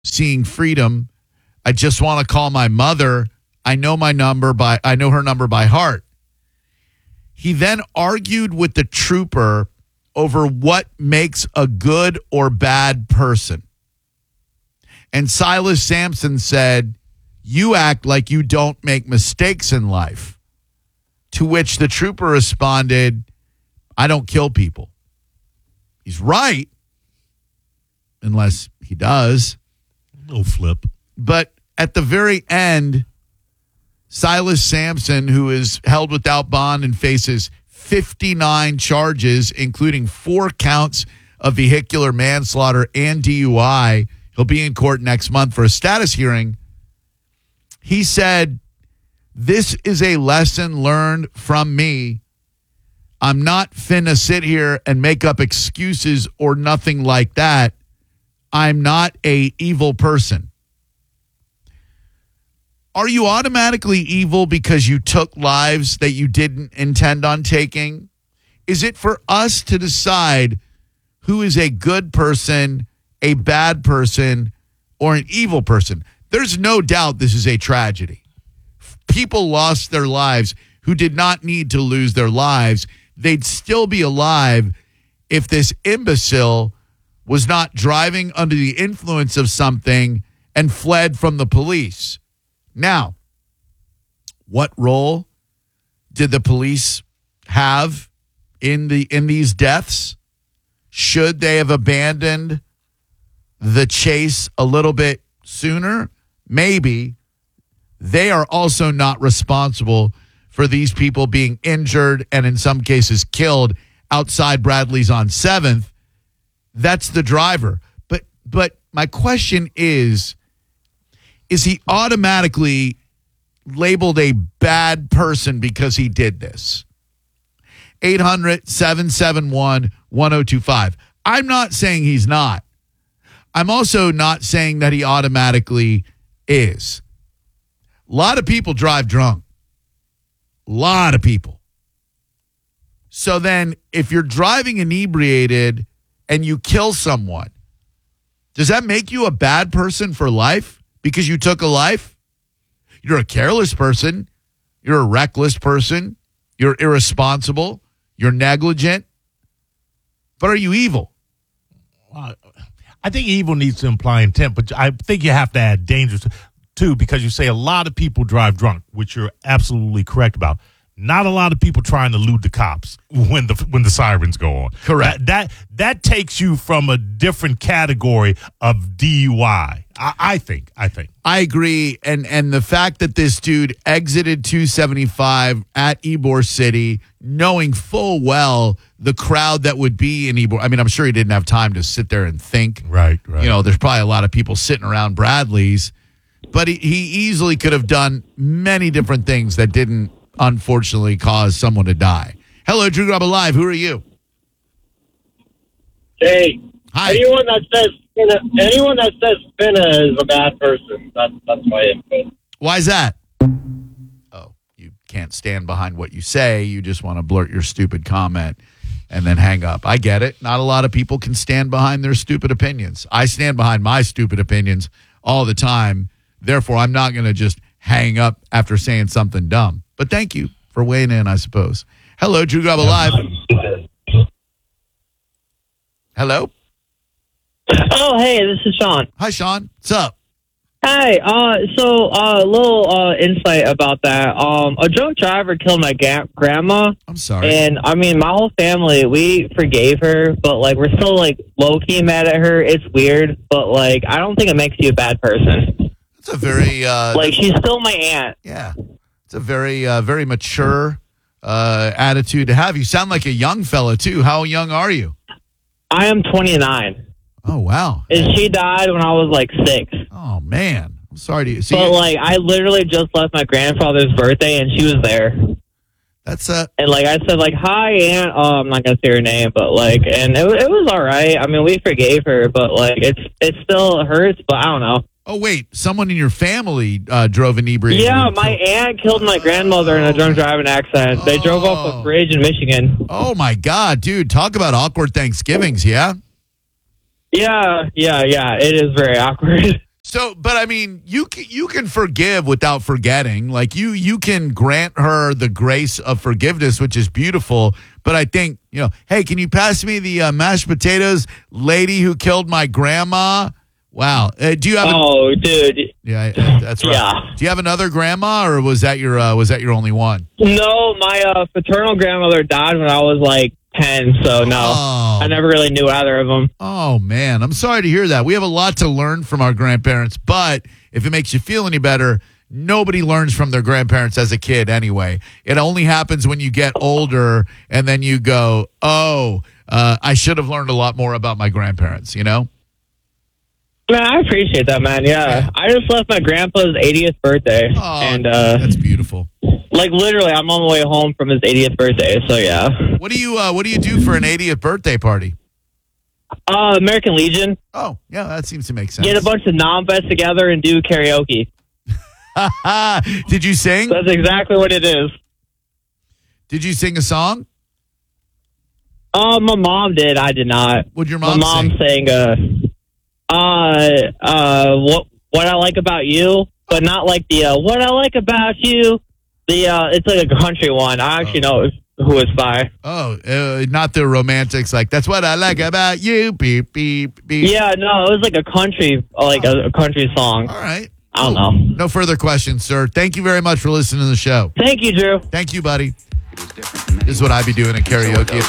seeing freedom. I just want to call my mother. I know her number by heart. He then argued with the trooper over what makes a good or bad person. And Silas Sampson said, "You act like you don't make mistakes in life." To which the trooper responded, "I don't kill people." He's right, unless he does. No flip. But at the very end, Silas Sampson, who is held without bond and faces 59 charges, including 4 counts of vehicular manslaughter and DUI. He'll be in court next month for a status hearing. He said, "This is a lesson learned from me. I'm not finna sit here and make up excuses or nothing like that. I'm not a evil person." Are you automatically evil because you took lives that you didn't intend on taking? Is it for us to decide who is a good person, a bad person, or an evil person? There's no doubt this is a tragedy. People lost their lives who did not need to lose their lives. They'd still be alive if this imbecile was not driving under the influence of something and fled from the police. Now, what role did the police have in these deaths? Should they have abandoned the chase a little bit sooner? Maybe. They are also not responsible for these people being injured and in some cases killed outside Bradley's on 7th. That's the driver. But my question is he automatically labeled a bad person because he did this? 800-771-1025. I'm not saying he's not. I'm also not saying that he automatically is. A lot of people drive drunk. A lot of people. So then if you're driving inebriated and you kill someone, does that make you a bad person for life because you took a life? You're a careless person. You're a reckless person. You're irresponsible. You're negligent. But are you evil? I think evil needs to imply intent, but I think you have to add dangerous too, because you say a lot of people drive drunk, which you're absolutely correct about. Not a lot of people trying to elude the cops when the sirens go on. Correct. That takes you from a different category of DUI. I think. I agree. And the fact that this dude exited 275 at Ybor City, knowing full well the crowd that would be in Ybor. I mean, I'm sure he didn't have time to sit there and think. Right. You know, there's probably a lot of people sitting around Bradley's, but he easily could have done many different things that didn't unfortunately cause someone to die. Hello, Drew Garabo Live. Who are you? Hey. Hi. Anyone that says Spinna is a bad person. That's my input. Why is that? Oh, you can't stand behind what you say. You just want to blurt your stupid comment and then hang up. I get it. Not a lot of people can stand behind their stupid opinions. I stand behind my stupid opinions all the time. Therefore, I'm not going to just hang up after saying something dumb. But thank you for weighing in, I suppose. Hello, Drew Garabo Live. Hello? Oh, hey, this is Sean. Hi, Sean. What's up? Hi. So a little insight about that. A drunk driver killed my grandma. I'm sorry. And, I mean, my whole family, we forgave her, but, like, we're still, like, low-key mad at her. It's weird, but, like, I don't think it makes you a bad person. That's a very... like, she's still my aunt. Yeah. It's a very, very mature attitude to have. You sound like a young fella, too. How young are you? I am 29. Oh, wow. And she died when I was, like, 6. Oh, man. I'm sorry to see. But, like, I literally just left my grandfather's birthday, and she was there. That's And, like, I said, like, hi, Aunt. I'm not going to say her name, but, like, and it was all right. I mean, we forgave her, but, like, it still hurts, but I don't know. Oh, wait. Someone in your family drove inebriated. Yeah, my aunt killed my grandmother in a drunk driving accident. They drove off a bridge in Michigan. Oh, my God, dude. Talk about awkward Thanksgivings, yeah? Yeah. It is very awkward. So, but I mean, you can forgive without forgetting. Like you can grant her the grace of forgiveness, which is beautiful. But I think, hey, can you pass me the mashed potatoes, lady who killed my grandma? Wow. Do you have? Dude. Yeah, that's right. Yeah. Do you have another grandma, or was that your only one? No, my paternal grandmother died when I was like 10, so no. Oh. I never really knew either of them. Oh, man. I'm sorry to hear that. We have a lot to learn from our grandparents, but if it makes you feel any better, nobody learns from their grandparents as a kid anyway. It only happens when you get older and then you go, I should have learned a lot more about my grandparents, Man, I appreciate that, man. Yeah. I just left my grandpa's 80th birthday. Oh, and that's beautiful. like literally I'm on the way home from his 80th birthday, so yeah. What do you do for an 80th birthday party? American Legion. Oh, yeah, that seems to make sense. Get a bunch of non-vets together and do karaoke. Did you sing? That's exactly what it is. Did you sing a song? My mom did. I did not. What'd your mom My mom sang what I like about you, but not like the what I like about you. It's like a country one. I actually know who it's by. Oh, not the romantics. Like, that's what I like about you. Beep, beep, beep. Yeah, no, it was like a country, a country song. All right. I don't know. No further questions, sir. Thank you very much for listening to the show. Thank you, Drew. Thank you, buddy. This is what I be doing at karaoke.